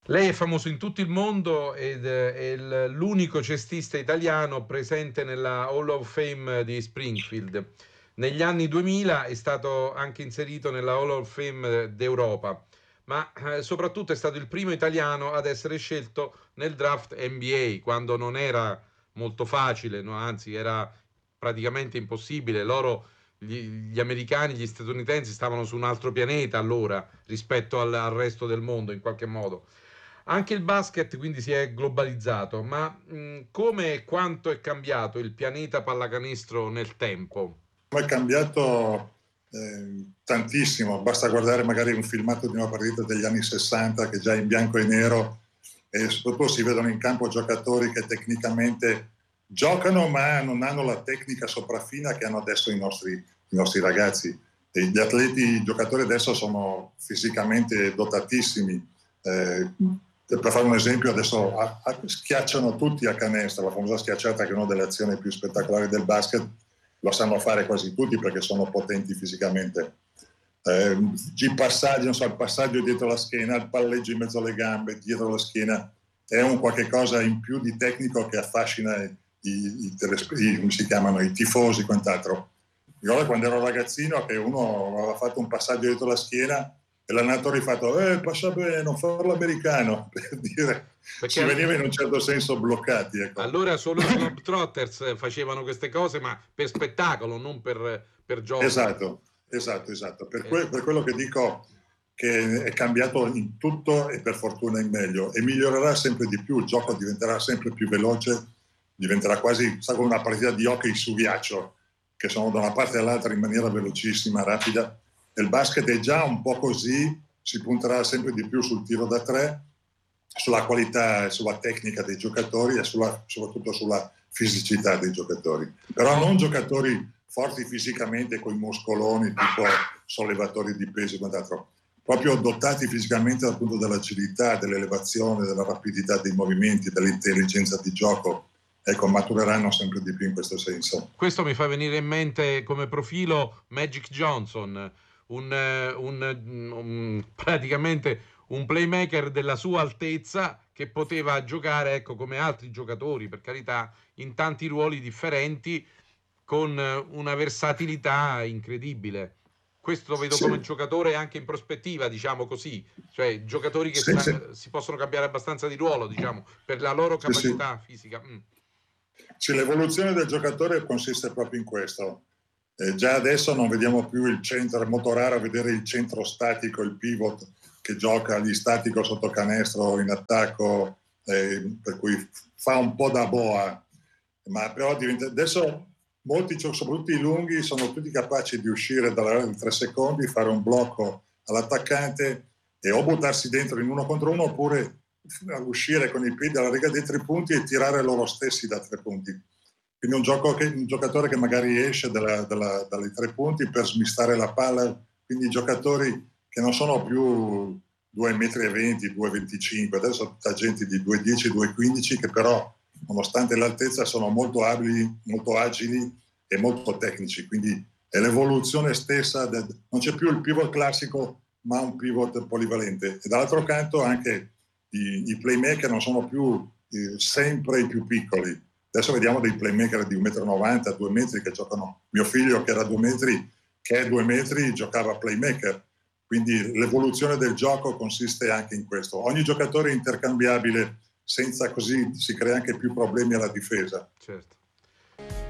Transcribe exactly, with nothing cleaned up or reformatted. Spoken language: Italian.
Lei è famoso in tutto il mondo ed è il- l'unico cestista italiano presente nella Hall of Fame di Springfield. Negli anni duemila è stato anche inserito nella Hall of Fame d'Europa, ma eh, soprattutto è stato il primo italiano ad essere scelto nel draft N B A, quando non era molto facile, no? Anzi era praticamente impossibile. Loro, gli, gli americani, gli statunitensi stavano su un altro pianeta allora rispetto al al resto del mondo in qualche modo. Anche il basket quindi si è globalizzato, ma mh, come e quanto è cambiato il pianeta pallacanestro nel tempo? È cambiato eh, tantissimo, basta guardare magari un filmato di una partita degli anni sessanta che già è in bianco e nero e soprattutto si vedono in campo giocatori che tecnicamente giocano ma non hanno la tecnica sopraffina che hanno adesso i nostri, i nostri ragazzi. E gli atleti, i giocatori adesso sono fisicamente dotatissimi. Eh, per fare un esempio, adesso a, a, schiacciano tutti a canestro, la famosa schiacciata che è una delle azioni più spettacolari del basket, lo sanno fare quasi tutti perché sono potenti fisicamente. Eh, I passaggi, non so, il passaggio dietro la schiena, il palleggio in mezzo alle gambe, dietro la schiena, è un qualche cosa in più di tecnico che affascina i, i, i, come si chiamano, i tifosi e quant'altro. Ricordo quando ero ragazzino che uno aveva fatto un passaggio dietro la schiena e l'allenatore ha fatto eh, passa bene, non farlo americano, per dire, si Perché veniva in un certo senso bloccati. Ecco. allora solo i Globetrotters facevano queste cose, ma per spettacolo, non per, per gioco. Esatto, esatto, esatto. Per, Eh, que- per quello che dico che è cambiato in tutto e per fortuna in meglio e migliorerà sempre di più, il gioco diventerà sempre più veloce, diventerà quasi sa, come una partita di hockey su ghiaccio, che sono da una parte all'altra in maniera velocissima, rapida. E il basket è già un po' così, si punterà sempre di più sul tiro da tre, sulla qualità e sulla tecnica dei giocatori e sulla, soprattutto sulla fisicità dei giocatori. Però non giocatori forti fisicamente con i muscoloni, tipo sollevatori di peso e quant'altro, proprio dotati fisicamente dal punto dell'agilità, dell'elevazione, della rapidità dei movimenti, dell'intelligenza di gioco. Ecco, matureranno sempre di più in questo senso. Questo mi fa venire in mente come profilo Magic Johnson, un, eh, un, un- praticamente un playmaker della sua altezza che poteva giocare, ecco, come altri giocatori, per carità, in tanti ruoli differenti, con eh, una versatilità incredibile. Questo lo vedo come Sì, giocatore anche in prospettiva, diciamo così, cioè giocatori che sì, sì, sta- si possono cambiare abbastanza di ruolo, diciamo, per la loro sì, sì. capacità fisica. Mm. Sì, l'evoluzione del giocatore consiste proprio in questo. Eh, già adesso non vediamo più il centro, è molto raro vedere il centro statico, il pivot che gioca lì statico sotto canestro in attacco, eh, per cui fa un po' da boa, ma però diventa, adesso molti, soprattutto i lunghi, sono tutti capaci di uscire dalla di tre secondi, fare un blocco all'attaccante e o buttarsi dentro in uno contro uno oppure uscire con i piedi alla riga dei tre punti e tirare loro stessi da tre punti. Quindi un, gioco che, un giocatore che magari esce dalla, dalla, dai tre punti per smistare la palla, quindi giocatori che non sono più due virgola venti metri, due virgola venticinque, adesso sono tutta gente di due virgola dieci, due virgola quindici che però, nonostante l'altezza, sono molto abili, molto agili e molto tecnici. Quindi è l'evoluzione stessa, del, non c'è più il pivot classico, ma un pivot polivalente. E dall'altro canto anche i, i playmaker non sono più eh, sempre i più piccoli. Adesso vediamo dei playmaker di uno virgola novanta metri, due metri che giocano. Mio figlio che era due metri, che è due metri, giocava playmaker. Quindi l'evoluzione del gioco consiste anche in questo. Ogni giocatore è intercambiabile, senza così si crea anche più problemi alla difesa. Certo.